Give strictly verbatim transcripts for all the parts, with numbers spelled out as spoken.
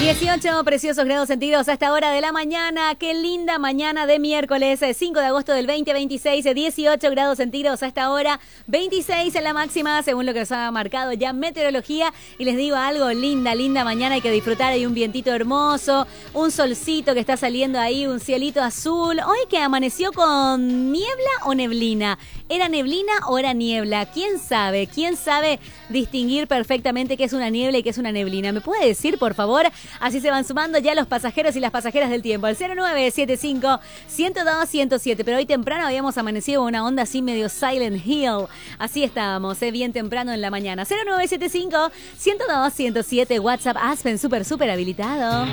dieciocho preciosos grados centígrados a esta hora de la mañana. Qué linda mañana de miércoles, cinco de agosto del veinte veintiséis, dieciocho grados centígrados a esta hora, veintiséis en la máxima, según lo que nos ha marcado ya meteorología. Y les digo algo, linda, linda mañana, hay que disfrutar. Hay un vientito hermoso, un solcito que está saliendo ahí, un cielito azul. Hoy que amaneció con niebla o neblina. ¿Era neblina o era niebla? ¿Quién sabe? ¿Quién sabe distinguir perfectamente qué es una niebla y qué es una neblina? ¿Me puede decir, por favor? Así se van sumando ya los pasajeros y las pasajeras del tiempo. Al cero nueve siete cinco, uno cero dos, uno cero siete. Pero hoy temprano habíamos amanecido con una onda así medio Silent Hill. Así estábamos, ¿eh? Bien temprano en la mañana. cero nueve siete cinco, uno cero dos, uno cero siete. WhatsApp Aspen, súper, súper habilitado.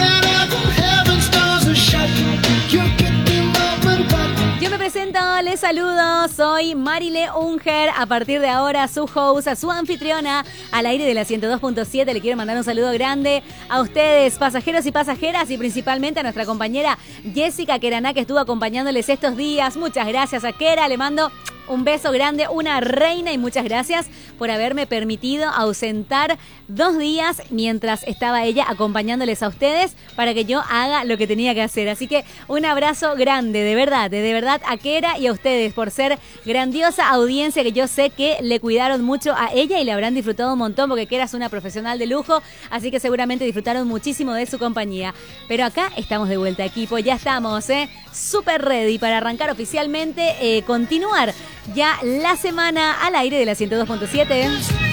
Yo me presento, les saludo, soy Marile Unger, a partir de ahora su host, su anfitriona, al aire de la ciento dos punto siete. Le quiero mandar un saludo grande a ustedes, pasajeros y pasajeras, y principalmente a nuestra compañera Jessica Queraná, que estuvo acompañándoles estos días. Muchas gracias a Kera, le mando un beso grande, una reina, y muchas gracias por haberme permitido ausentar dos días mientras estaba ella acompañándoles a ustedes para que yo haga lo que tenía que hacer. Así que un abrazo grande, de verdad, de verdad a Kera y a ustedes por ser grandiosa audiencia, que yo sé que le cuidaron mucho a ella y le habrán disfrutado un montón, porque Kera es una profesional de lujo, así que seguramente disfrutaron muchísimo de su compañía. Pero acá estamos de vuelta, equipo, ya estamos, ¿eh? Súper ready para arrancar oficialmente, eh, continuar ya la semana al aire de la ciento dos punto siete.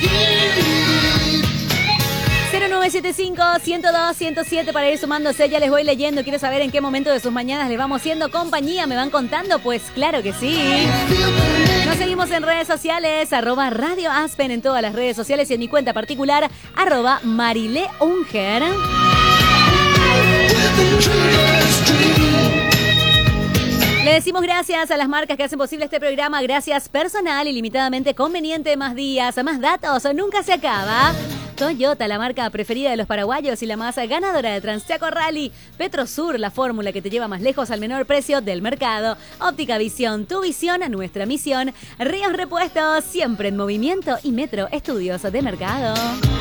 cero nueve siete cinco, uno cero dos, uno cero siete para ir sumándose. Ya les voy leyendo. Quiero saber en qué momento de sus mañanas les vamos haciendo compañía. ¿Me van contando? Pues claro que sí. Nos seguimos en redes sociales, arroba Radio Aspen en todas las redes sociales, y en mi cuenta particular, arroba Marile Unger. Le decimos gracias a las marcas que hacen posible este programa. Gracias personal, ilimitadamente conveniente, más días, más datos, nunca se acaba. Toyota, la marca preferida de los paraguayos y la más ganadora de Transchaco Rally. Petrosur, la fórmula que te lleva más lejos al menor precio del mercado. Óptica Visión, tu visión, nuestra misión. Ríos Repuestos, siempre en movimiento. Y Metro Estudios de Mercado.